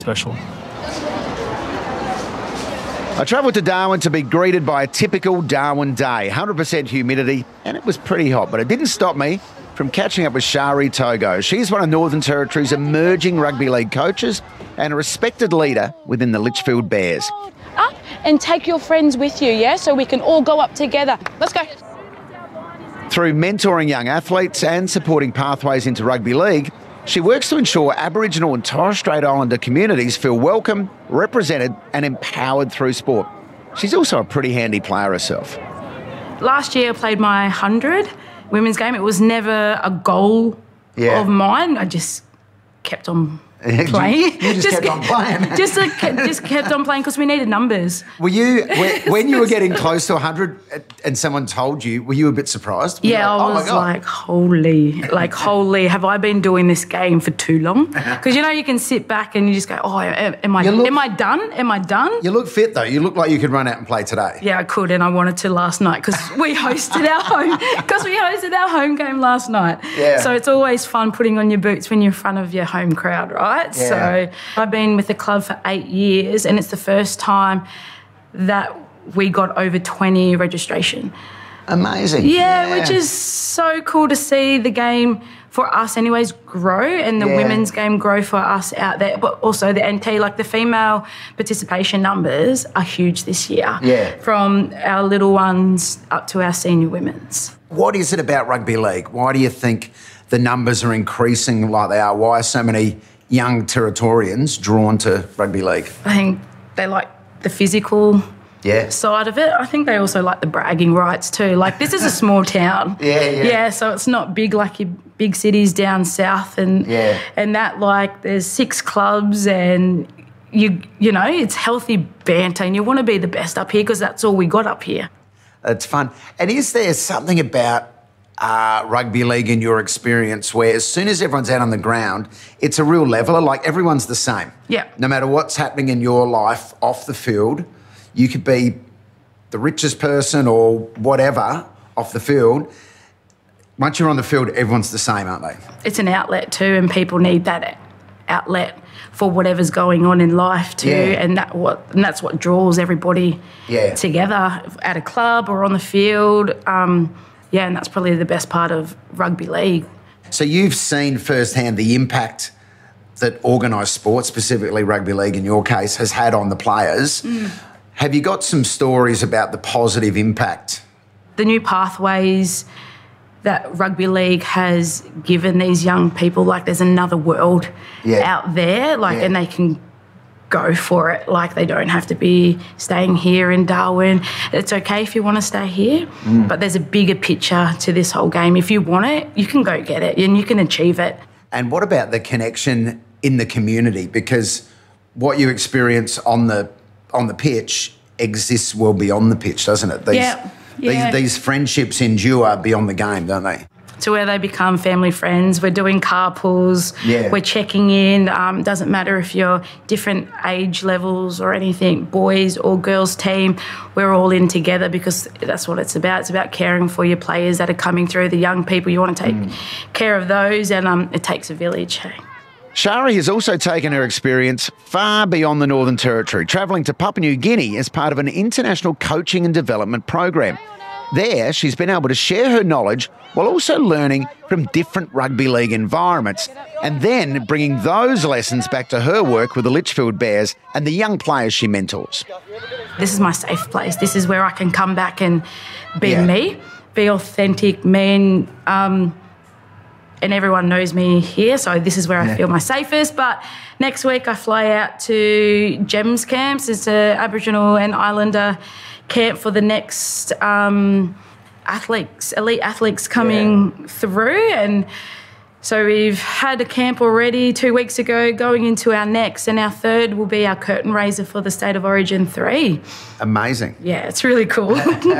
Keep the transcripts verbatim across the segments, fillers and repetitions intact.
special. I travelled to Darwin to be greeted by a typical Darwin day. one hundred percent humidity, and it was pretty hot, but it didn't stop me from catching up with Shari Togo. She's one of Northern Territory's emerging rugby league coaches and a respected leader within the Litchfield Bears. Up and take your friends with you, yeah? So we can all go up together. Let's go. Through mentoring young athletes and supporting pathways into rugby league, she works to ensure Aboriginal and Torres Strait Islander communities feel welcome, represented and empowered through sport. She's also a pretty handy player herself. Last year I played my one hundred women's game. It was never a goal Yeah. of mine. I just kept on playing. You, you just, kept on playing. just, uh, kept, just kept on playing because we needed numbers. Were you, when, when you were getting close to one hundred and someone told you, were you a bit surprised? Were you Yeah, like, I oh my was God. like, holy, like, holy, have I been doing this game for too long? Because, you know, you can sit back and you just go, oh, am, am I You look- am I done? Am I done? You look fit though. You look like you could run out and play today. Yeah, I could, and I wanted to last night because we hosted our home because we hosted our home game last night. Yeah. So it's always fun putting on your boots when you're in front of your home crowd, right? Yeah. So I've been with the club for eight years, and it's the first time that we got over twenty registration. Amazing. Yeah, which is so cool to see the game for us anyways grow and the Yeah. women's game grow for us out there, but also the N T, like the female participation numbers are huge this year. Yeah. From our little ones up to our senior women's. What is it about rugby league? Why do you think the numbers are increasing like they are? Why are so many young Territorians drawn to rugby league? I think they like the physical Yeah. side of it. I think they also like the bragging rights too. Like, this is a small town. Yeah, yeah. Yeah, so it's not big like your big cities down south and Yeah. and that, like, there's six clubs and you you know, it's healthy banter and you want to be the best up here because that's all we got up here. It's fun. And is there something about uh, rugby league in your experience where as soon as everyone's out on the ground, it's a real leveler? Like, everyone's the same. Yeah. No matter what's happening in your life off the field, you could be the richest person or whatever off the field. Once you're on the field, everyone's the same, aren't they? It's an outlet too, and people need that outlet for whatever's going on in life too, Yeah. and that what and that's what draws everybody Yeah. together at a club or on the field. Um, yeah, and that's probably the best part of rugby league. So you've seen firsthand the impact that organised sport, specifically rugby league in your case, has had on the players. Mm. Have you got some stories about the positive impact? The new pathways that rugby league has given these young people, like, there's another world Yeah. out there, like, Yeah. and they can go for it. Like, they don't have to be staying here in Darwin. It's okay if you want to stay here, Mm. but there's a bigger picture to this whole game. If you want it, you can go get it and you can achieve it. And what about the connection in the community? Because what you experience on the on the pitch exists well beyond the pitch, doesn't it? These, Yeah, yeah. These, these friendships endure beyond the game, don't they? To where they become family friends. We're doing carpools. Yeah. We're checking in. Um, doesn't matter if you're different age levels or anything, boys or girls team, we're all in together because that's what it's about. It's about caring for your players that are coming through, the young people. You want to take Mm. care of those, and um, it takes a village. Hey? Shari has also taken her experience far beyond the Northern Territory, travelling to Papua New Guinea as part of an international coaching and development program. There, she's been able to share her knowledge while also learning from different rugby league environments and then bringing those lessons back to her work with the Litchfield Bears and the young players she mentors. This is my safe place. This is where I can come back and be Yeah. me, be authentic, me, and, um, and everyone knows me here, so this is where Yeah. I feel my safest. But next week I fly out to GEMS camps. It's a Aboriginal and Islander camp for the next um, athletes, elite athletes coming through. And so we've had a camp already two weeks ago, going into our next, and our third will be our curtain raiser for the State of Origin three. Amazing. Yeah, it's really cool.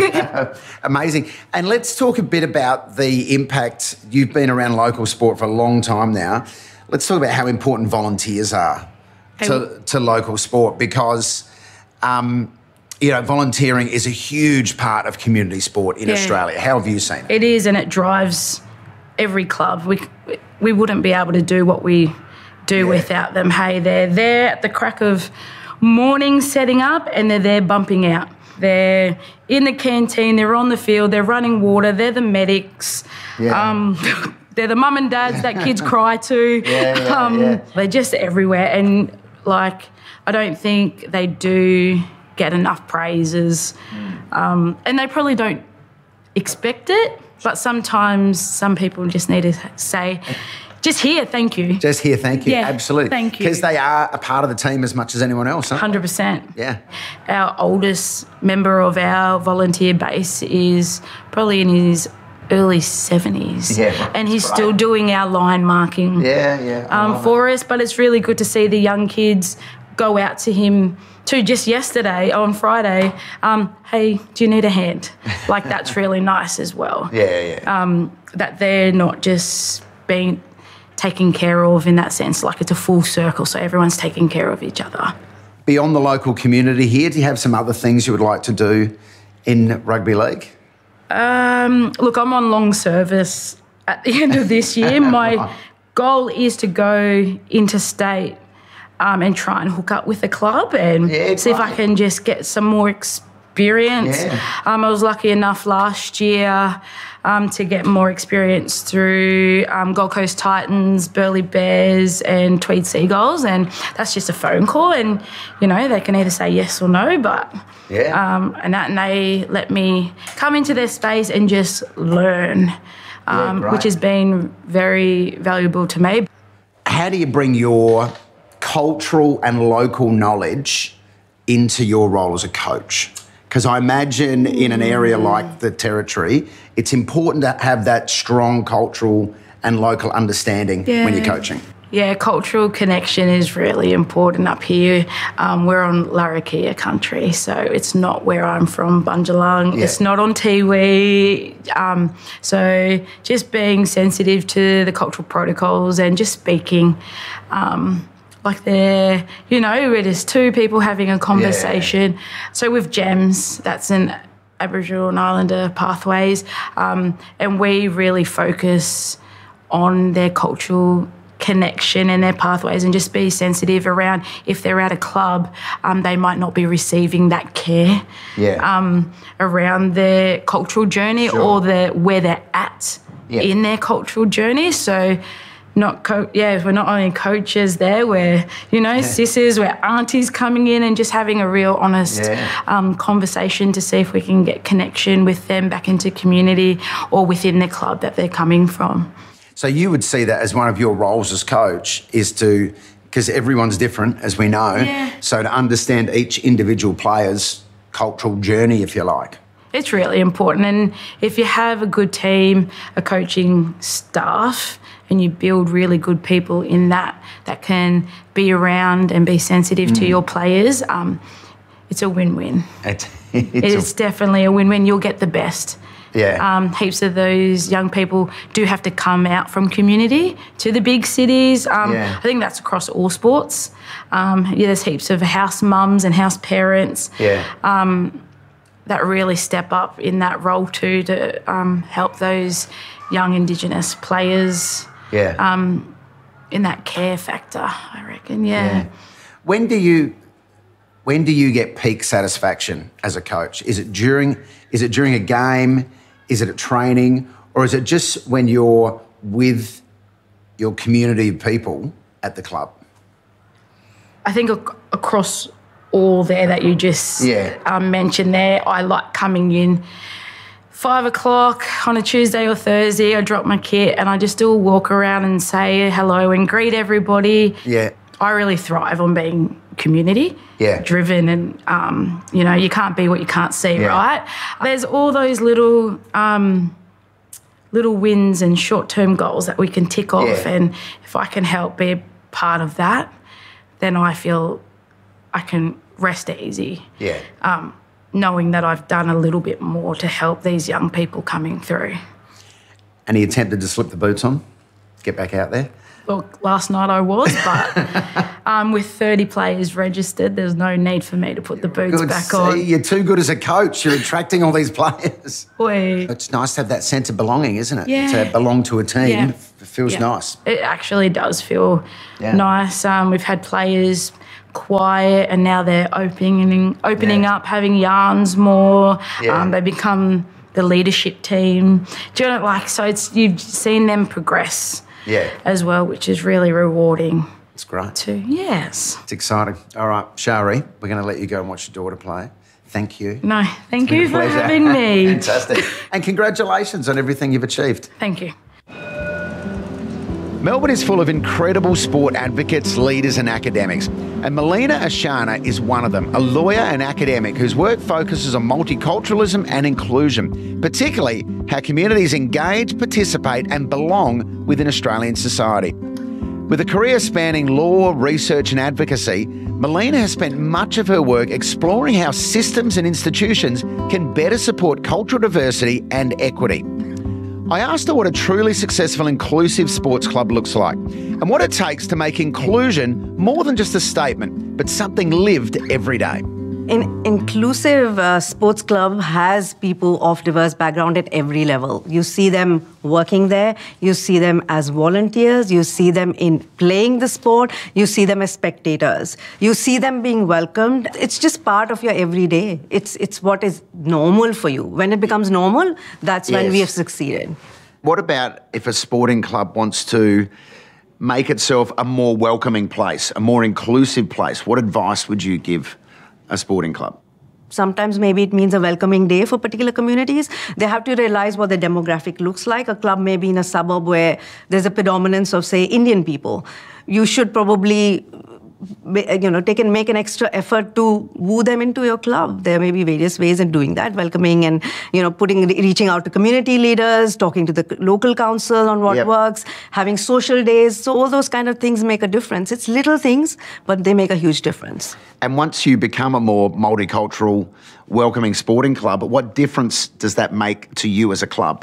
Amazing. And let's talk a bit about the impact. You've been around local sport for a long time now. Let's talk about how important volunteers are to, to local sport, because, um, you know, volunteering is a huge part of community sport in Yeah. Australia. How have you seen it? It is, and it drives every club. We we wouldn't be able to do what we do Yeah. without them. Hey, they're there at the crack of morning setting up and they're there bumping out. They're in the canteen, they're on the field, they're running water, they're the medics. Yeah. Um, they're the mum and dads that kids cry to. Yeah, yeah, um, yeah. They're just everywhere. And, like, I don't think they do get enough praises. Mm. Um, and they probably don't expect it, but sometimes some people just need to say, just here, thank you. Just here, thank you. Yeah, Absolutely. thank you. Because they are a part of the team as much as anyone else, huh? one hundred percent. Yeah. Our oldest member of our volunteer base is probably in his early seventies. Yeah, and he's that's still right. doing our line marking Yeah, yeah. I um, love for us. But it's really good to see the young kids go out to him too. Just yesterday, on Friday, um, hey, do you need a hand? Like, that's really nice as well. it. Yeah, yeah. Um, that they're not just being taken care of in that sense. Like, it's a full circle, so everyone's taking care of each other. Beyond the local community here, do you have some other things you would like to do in rugby league? Um, look, I'm on long service at the end of this year. My goal is to go interstate um, and try and hook up with the club and Yeah, see if I great. can just get some more experience. Yeah. Um, I was lucky enough last year um, to get more experience through um, Gold Coast Titans, Burleigh Bears and Tweed Seagulls, and that's just a phone call and, you know, they can either say yes or no, but... Yeah. Um, and that, and they let me come into their space and just learn, um, great. which has been very valuable to me. How do you bring your cultural and local knowledge into your role as a coach? Because I imagine in an area like the Territory, it's important to have that strong cultural and local understanding when you're Yeah. coaching. Yeah, cultural connection is really important up here. Um, we're on Larrakia country, so it's not where I'm from, Bundjalung. Yeah. It's not on Tiwi. Um, so just being sensitive to the cultural protocols and just speaking um, like they're, you know, it is two people having a conversation. So with GEMS, that's an Aboriginal and Islander pathways, um, and we really focus on their cultural connection and their pathways and just be sensitive around if they're at a club, um, they might not be receiving that care Yeah. um, around their cultural journey Sure. or the, where they're at Yeah. in their cultural journey. So not co- yeah, we're not only coaches there, we're, you know, sisters, we're aunties coming in and just having a real honest Yeah. um, conversation to see if we can get connection with them back into community or within the club that they're coming from. So you would see that as one of your roles as coach is to, because everyone's different, as we know, Yeah. so to understand each individual player's cultural journey, if you like. It's really important. And if you have a good team, a coaching staff, and you build really good people in that, that can be around and be sensitive to your players, um, it's a win-win. It's, it's It's definitely a win-win. You'll get the best. Yeah. Um, heaps of those young people do have to come out from community to the big cities. Um, Yeah. I think that's across all sports. Um, yeah, there's heaps of house mums and house parents yeah. that really step up in that role too to um, help those young Indigenous players yeah. um, in that care factor, I reckon, yeah. Yeah. When do you when do you get peak satisfaction as a coach? Is it during is it during a game? Is it at training? Or is it just when you're with your community of people at the club? I think ac- across all there that you just Yeah. um, mentioned there, I like coming in five o'clock on a Tuesday or Thursday, I drop my kit and I just do a walk around and say hello and greet everybody. Yeah. I really thrive on being community Yeah. driven and, um, you know, you can't be what you can't see, Yeah. right? There's all those little um, little wins and short-term goals that we can tick off, Yeah. and if I can help be a part of that, then I feel I can rest easy. Yeah. Um, knowing that I've done a little bit more to help these young people coming through. And are you tempted to slip the boots on? Get back out there? Look, last night I was, but um, with thirty players registered, there's no need for me to put the boots Good back see, on. You're too good as a coach. You're attracting all these players. Boy. It's nice to have that sense of belonging, isn't it? Yeah. To belong to a team. Yeah. It feels Yeah. nice. It actually does feel Yeah. nice. Um, we've had players quiet and now they're opening opening Yeah. up, having yarns more. Yeah. Um, they become the leadership team. Do you know, like, so it's you've seen them progress Yeah. as well, which is really rewarding It's great. too. Yes. It's exciting. All right, Shari, we're going to let you go and watch your daughter play. Thank you. No, thank Been you a for pleasure. having me. Fantastic. And congratulations on everything you've achieved. Thank you. Melbourne is full of incredible sport advocates, leaders and academics. And Melina Ashana is one of them, a lawyer and academic whose work focuses on multiculturalism and inclusion, particularly how communities engage, participate and belong within Australian society. With a career spanning law, research and advocacy, Melina has spent much of her work exploring how systems and institutions can better support cultural diversity and equity. I asked her what a truly successful inclusive sports club looks like and what it takes to make inclusion more than just a statement, but something lived every day. An inclusive uh, sports club has people of diverse background at every level. You see them working there, you see them as volunteers, you see them in playing the sport, you see them as spectators, you see them being welcomed. It's just part of your everyday. It's, it's what is normal for you. When it becomes normal, that's when Yes. we have succeeded. What about if a sporting club wants to make itself a more welcoming place, a more inclusive place? What advice would you give a sporting club? Sometimes maybe it means a welcoming day for particular communities. They have to realize what the demographic looks like. A club may be in a suburb where there's a predominance of, say, Indian people. You should probably, you know, take and make an extra effort to woo them into your club. There may be various ways in doing that, welcoming and, you know, putting, reaching out to community leaders, talking to the local council on what Yep. works, having social days. So all those kind of things make a difference. It's little things, but they make a huge difference. And once you become a more multicultural, welcoming sporting club, what difference does that make to you as a club?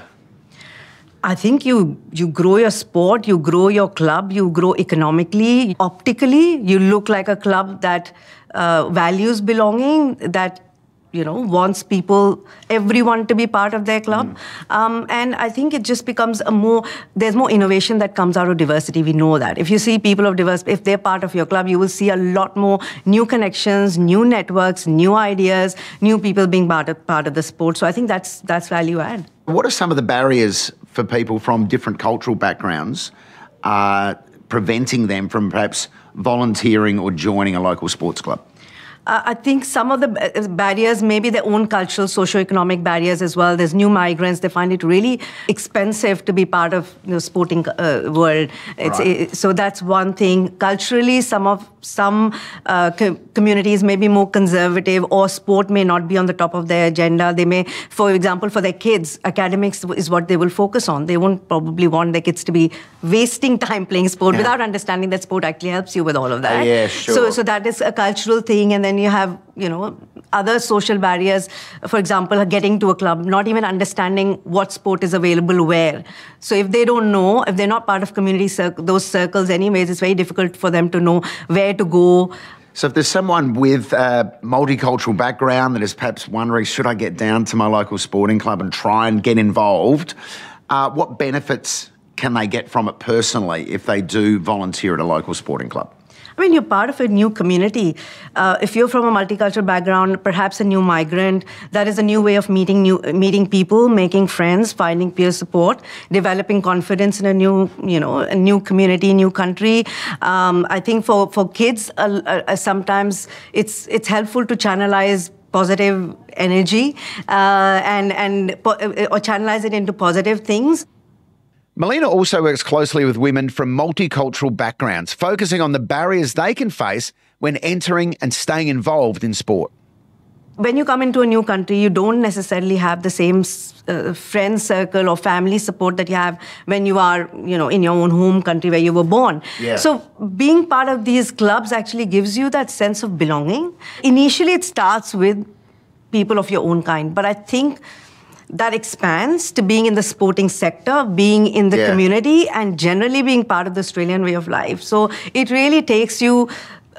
I think you you grow your sport, you grow your club, you grow economically, optically. You look like a club that uh, values belonging, that, you know, wants people, everyone to be part of their club. Mm. Um, and I think it just becomes a more, there's more innovation that comes out of diversity. We know that. If you see people of diverse, if they're part of your club, you will see a lot more new connections, new networks, new ideas, new people being part of, part of the sport. So I think that's that's value add. What are some of the barriers for people from different cultural backgrounds uh, preventing them from perhaps volunteering or joining a local sports club? Uh, I think some of the ba- barriers, maybe their own cultural, socio-economic barriers as well. There's new migrants. They find it really expensive to be part of the, you know, sporting uh, world. It's, Right. it, so that's one thing. Culturally, some of some uh, co- communities may be more conservative, or sport may not be on the top of their agenda. They may, for example, for their kids, academics is what they will focus on. They won't probably want their kids to be wasting time playing sport Yeah. without understanding that sport actually helps you with all of that. Uh, yeah, sure. So, so that is a cultural thing, and then you have, you know, other social barriers. For example, getting to a club, not even understanding what sport is available where. So if they don't know, if they're not part of community cir- those circles anyways, it's very difficult for them to know where to go. So if there's someone with a multicultural background that is perhaps wondering, should I get down to my local sporting club and try and get involved, uh, what benefits can they get from it personally if they do volunteer at a local sporting club? I mean, you're part of a new community. Uh, if you're from a multicultural background, perhaps a new migrant, that is a new way of meeting new meeting people, making friends, finding peer support, developing confidence in a new, you know, a new community, new country. Um, I think for for kids, uh, uh, sometimes it's it's helpful to channelize positive energy uh, and and po- or channelize it into positive things. Melina also works closely with women from multicultural backgrounds, focusing on the barriers they can face when entering and staying involved in sport. When you come into a new country, you don't necessarily have the same uh, friend circle or family support that you have when you are, you know, in your own home country where you were born. Yeah. So being part of these clubs actually gives you that sense of belonging. Initially, it starts with people of your own kind, but I think that expands to being in the sporting sector, being in the Yeah. community, and generally being part of the Australian way of life. So it really takes you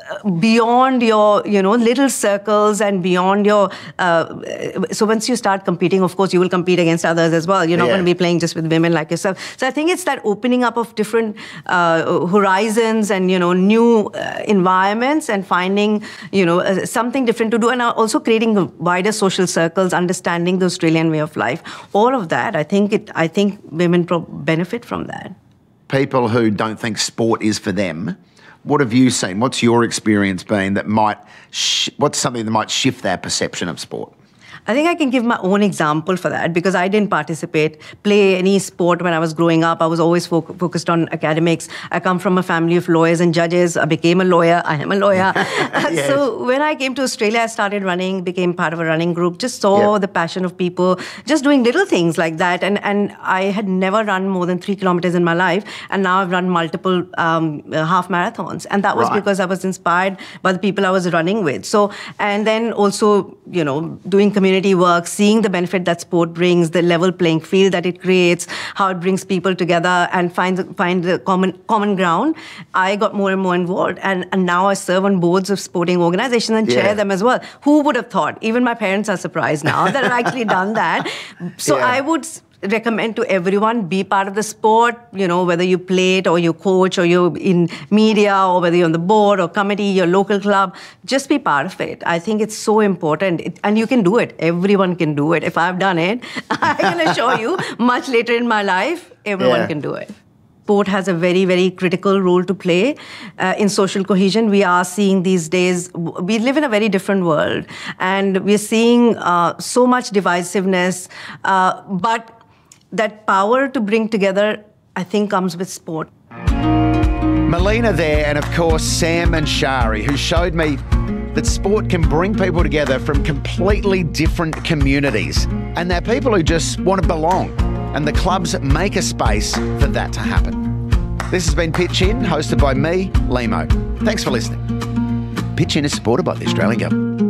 beyond your, you know, little circles and beyond your, uh, so once you start competing, of course, you will compete against others as well. You're not Yeah. going to be playing just with women like yourself. So I think it's that opening up of different uh, horizons and, you know, new uh, environments and finding, you know, uh, something different to do, and also creating wider social circles, understanding the Australian way of life. All of that, I think it, I think women pro- benefit from that. People who don't think sport is for them, what have you seen? What's your experience been that might, sh- what's something that might shift their perception of sport? I think I can give my own example for that because I didn't participate, play any sport when I was growing up. I was always fo- focused on academics. I come from a family of lawyers and judges. I became a lawyer. I am a lawyer. Yes. So when I came to Australia, I started running, became part of a running group, just saw Yep. the passion of people, just doing little things like that. And, and I had never run more than three kilometers in my life. And now I've run multiple um, uh, half marathons. And that was Right. because I was inspired by the people I was running with. So, and then also, you know, doing community work, seeing the benefit that sport brings, the level playing field that it creates, how it brings people together and find the, find the common common ground. I got more and more involved, and, and now I serve on boards of sporting organizations and Yeah. chair them as well. Who would have thought? Even my parents are surprised now that I've actually done that. So Yeah. I would recommend to everyone, be part of the sport, you know, whether you play it or you coach or you're in media or whether you're on the board or committee, your local club, just be part of it. I think it's so important. It, and you can do it. Everyone can do it. If I've done it, I can assure you, much later in my life, everyone Yeah. can do it. Sport has a very, very critical role to play uh, in social cohesion. We are seeing these days, we live in a very different world, and we're seeing uh, so much divisiveness, uh, but that power to bring together, I think, comes with sport. Melina there, and of course Sam and Shari, who showed me that sport can bring people together from completely different communities, and they're people who just want to belong, and the clubs make a space for that to happen. This has been Pitch In, hosted by me, Limo. Thanks for listening. Pitch In is supported by the Australian Government.